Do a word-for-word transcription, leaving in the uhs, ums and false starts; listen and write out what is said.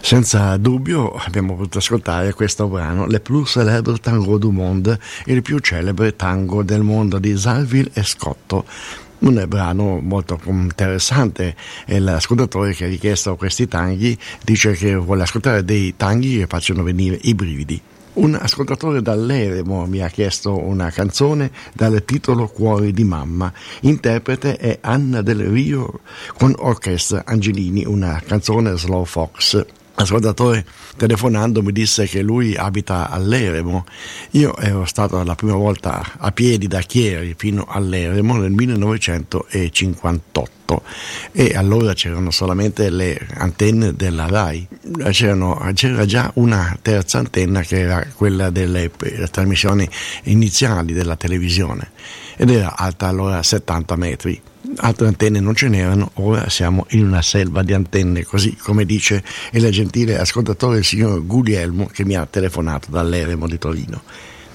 Senza dubbio abbiamo potuto ascoltare questo brano, Le plus célèbre tango du monde, il più celebre tango del mondo di Salville e Scotto. Un brano molto interessante, e l'ascoltatore che ha richiesto questi tanghi dice che vuole ascoltare dei tanghi che facciano venire i brividi. Un ascoltatore dall'Eremo mi ha chiesto una canzone dal titolo Cuori di mamma, interprete è Anna Del Rio con Orchestra Angelini, una canzone slow fox. L'ascoltatore telefonando mi disse che lui abita all'Eremo. Io ero stato la prima volta a piedi da Chieri fino all'Eremo nel millenovecentocinquantotto e allora c'erano solamente le antenne della RAI. C'erano, c'era già una terza antenna che era quella delle trasmissioni iniziali della televisione ed era alta allora settanta metri. Altre antenne non ce n'erano, ora siamo in una selva di antenne, così come dice il gentile ascoltatore il signor Guglielmo che mi ha telefonato dall'Eremo di Torino.